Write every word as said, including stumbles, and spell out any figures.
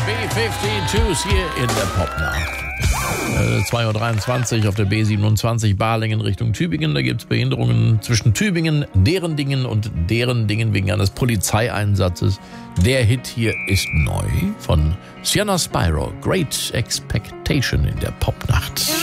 B zweiundfünfzig hier in der Popnacht. zwei Uhr dreiundzwanzig auf der B siebenundzwanzig Balingen Richtung Tübingen. Da gibt es Behinderungen zwischen Tübingen, deren Dingen und deren Dingen wegen eines Polizeieinsatzes. Der Hit hier ist neu von Sienna Spyro. Great Expectation in der Popnacht.